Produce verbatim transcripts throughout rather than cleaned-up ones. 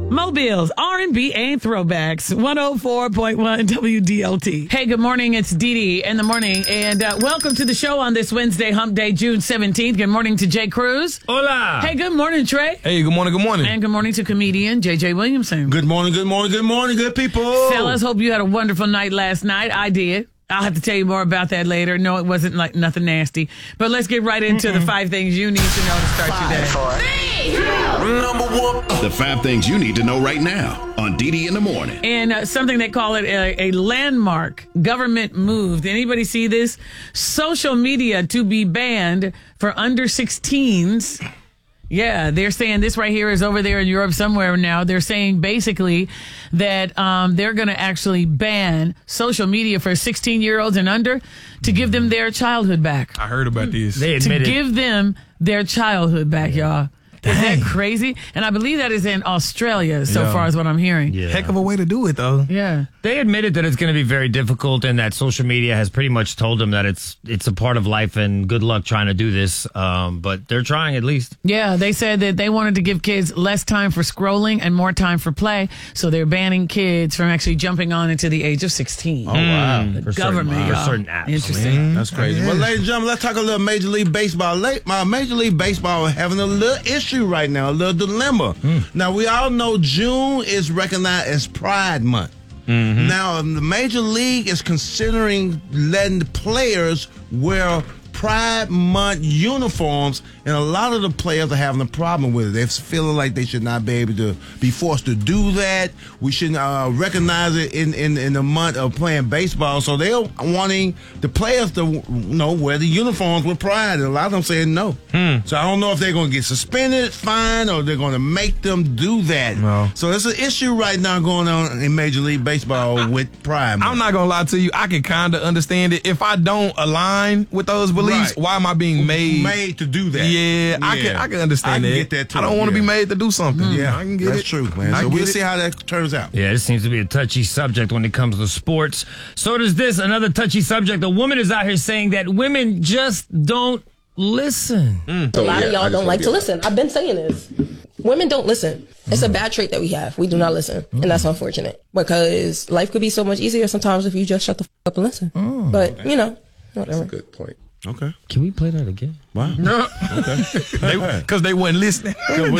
Mobiles, R and B, and throwbacks. one oh four point one W D L T. Hey, good morning. It's Dee Dee in the morning. And uh, welcome to the show on this Wednesday, Hump Day, June seventeenth. Good morning to Jay Cruz. Hola. Hey, good morning, Trey. Hey, good morning, good morning. And good morning to comedian J J Williamson. Good morning, good morning, good morning, good people. Fellas, hope you had a wonderful night last night. I did. I'll have to tell you more about that later. No, it wasn't like nothing nasty. But let's get right into Mm-mm. the five things you need to know to start five, your day. Four, three, two, number one. The five things you need to know right now on Dee Dee in the morning. And uh, something they call it a, a landmark government move. Did anybody see this? Social media to be banned for under sixteens. Yeah, they're saying this right here is over there in Europe somewhere now. They're saying basically that um, they're going to actually ban social media for sixteen-year-olds and under to give them their childhood back. I heard about this. They To admitted. give them their childhood back, y'all. Is that crazy? And I believe that is in Australia, so Yeah. far as what I'm hearing. Yeah. Heck of a way to do it, though. Yeah. They admitted that it's going to be very difficult and that social media has pretty much told them that it's it's a part of life and good luck trying to do this. Um, but they're trying at least. Yeah, they said that they wanted to give kids less time for scrolling and more time for play, so they're banning kids from actually jumping on into the age of sixteen. Oh, wow. The For certain- government, for y'all. certain apps. Interesting. That's crazy. Well, ladies and gentlemen, let's talk a little Major League Baseball. Late, my Major League Baseball is having a little issue right now, a little dilemma. Mm. Now, we all know June is recognized as Pride Month. Mm-hmm. Now, the Major League is considering letting the players wear Pride Month uniforms, and a lot of the players are having a problem with it. They're feeling like they should not be able to be forced to do that. We shouldn't uh, recognize it in, in, in the month of playing baseball. So they're wanting the players to, you know, wear the uniforms with pride, and a lot of them saying no. Hmm. So I don't know if they're going to get suspended, fined, or they're going to make them do that. No. So there's an issue right now going on in Major League Baseball I, with Pride Month. I'm not going to lie to you. I can kind of understand it. If I don't align with those beliefs, Right. why am I being made made to do that? Yeah, I Yeah. can I can understand I can that. get that too, I don't want to yeah. be made to do something. Yeah, I can get that's it. true, man. I So get we'll it. see how that turns out. Yeah, this seems to be a touchy subject when it comes to sports. So does this, another touchy subject. A woman is out here saying that women just don't listen. Mm. A lot of y'all don't like to listen. I've been saying this. Women don't listen. It's a bad trait that we have. We do not listen. And that's unfortunate because life could be so much easier sometimes if you just shut the f- up and listen. Mm. But, you know, whatever. That's a good point. Okay. Can we play that again? Wow. No. Okay. Because they, they wasn't listening.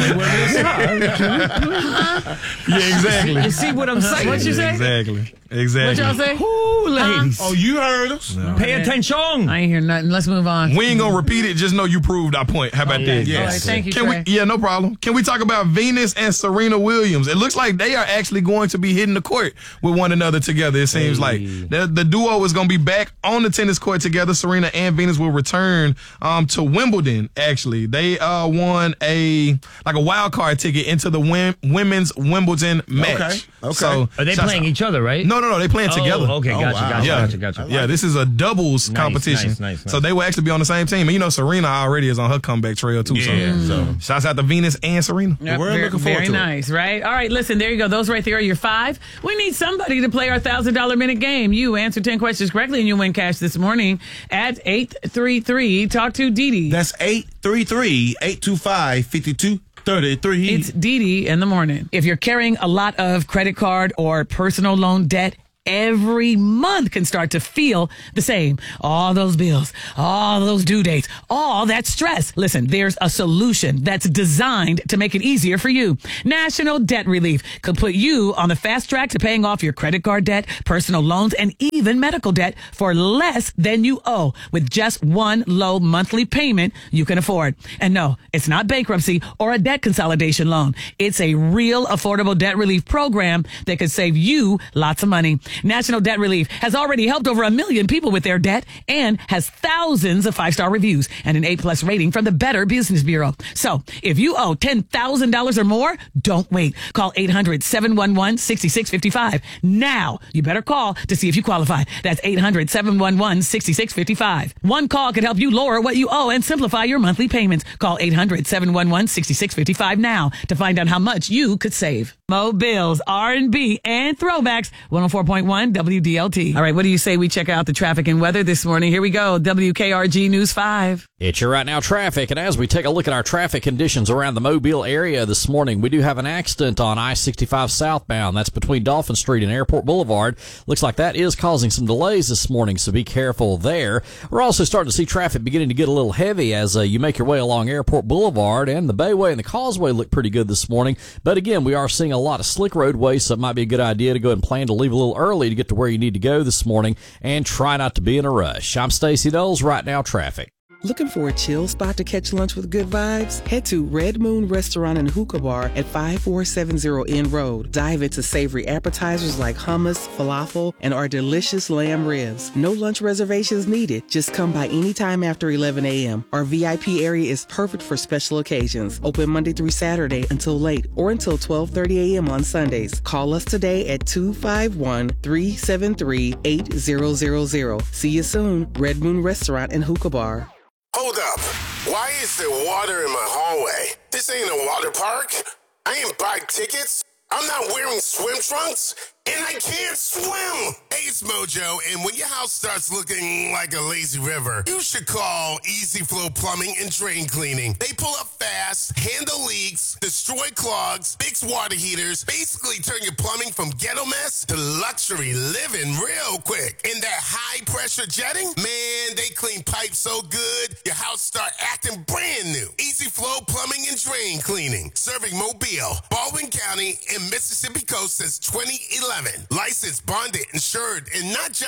Yeah, exactly. You see what I'm saying? What you say? Exactly. Exactly. What y'all say? Ooh, ladies. Oh, you heard us. No. Pay attention. I ain't hear nothing. Let's move on. We ain't gonna repeat it. Just know you proved our point. How about Okay. that? All right, thank you, Can Trey. we? Yeah, no problem. Can we talk about Venus and Serena Williams? It looks like they are actually going to be hitting the court with one another together. It seems Hey. like the, the duo is going to be back on the tennis court together. Serena and Venus will return um, to Wimbledon. Actually, they uh, won a like a wild card ticket into the wim- women's Wimbledon match. Okay. Okay. So Are they shots- playing each other, right? No, no, no. They playing Oh, together. okay, Oh, gotcha, wow. gotcha, Yeah. gotcha, gotcha. Yeah, this is a doubles Nice, competition. nice, nice, nice. So they will actually be on the same team. And you know, Serena already is on her comeback trail too. Yeah, so, so. shouts out to Venus and Serena. Yep, We're very, looking forward very to it. nice, right? All right, listen, there you go. Those right there are your five. We need somebody to play our one thousand dollars minute game. You answer ten questions correctly and you win cash this morning at eight three three. Talk to Dee Dee. That's eight three three, eight two five, five two three three. It's Dee Dee in the morning. If you're carrying a lot of credit card or personal loan debt, every month can start to feel the same. All those bills, all those due dates, all that stress. Listen, there's a solution that's designed to make it easier for you. National Debt Relief could put you on the fast track to paying off your credit card debt, personal loans, and even medical debt for less than you owe with just one low monthly payment you can afford. And no, it's not bankruptcy or a debt consolidation loan. It's a real affordable debt relief program that could save you lots of money. National Debt Relief has already helped over a million people with their debt and has thousands of five-star reviews and an A-plus rating from the Better Business Bureau. So if you owe ten thousand dollars or more, don't wait. Call eight hundred, seven one one, six six five five. Now, you better call to see if you qualify. That's eight hundred, seven one one, six six five five. One call could help you lower what you owe and simplify your monthly payments. Call eight hundred, seven one one, six six five five now to find out how much you could save. Mo Bills, R and B, and throwbacks. one oh four point point one W D L T. All right, what do you say we check out the traffic and weather this morning? Here we go. W K R G News five. It's your right now traffic, and as we take a look at our traffic conditions around the Mobile area this morning, we do have an accident on I sixty-five southbound. That's between Dolphin Street and Airport Boulevard. Looks like that is causing some delays this morning, so be careful there. We're also starting to see traffic beginning to get a little heavy as uh, you make your way along Airport Boulevard, and the Bayway and the Causeway look pretty good this morning. But again, we are seeing a lot of slick roadways, so it might be a good idea to go ahead and plan to leave a little early to get to where you need to go this morning, and try not to be in a rush. I'm Stacey Knowles, Right Now Traffic. Looking for a chill spot to catch lunch with good vibes? Head to Red Moon Restaurant and Hookah Bar at five four seven zero N Road. Dive into savory appetizers like hummus, falafel, and our delicious lamb ribs. No lunch reservations needed. Just come by anytime after eleven a.m. Our V I P area is perfect for special occasions. Open Monday through Saturday until late or until twelve thirty a.m. on Sundays. Call us today at two five one, three seven three, eight zero zero zero. See you soon. Red Moon Restaurant and Hookah Bar. Hold up. Why is there water in my hallway? This ain't a water park. I ain't buy tickets. I'm not wearing swim trunks. And I can't swim. Hey, it's Mojo, and when your house starts looking like a lazy river, you should call Easy Flow Plumbing and Drain Cleaning. They pull up fast, handle leaks, destroy clogs, fix water heaters, basically turn your plumbing from ghetto mess to luxury living real quick. And that high-pressure jetting, man, they clean pipes so good, your house start acting brand new. Easy Flow Plumbing and Drain Cleaning, serving Mobile, Baldwin County, and Mississippi Coast since twenty eleven. Licensed, bonded, insured, and not just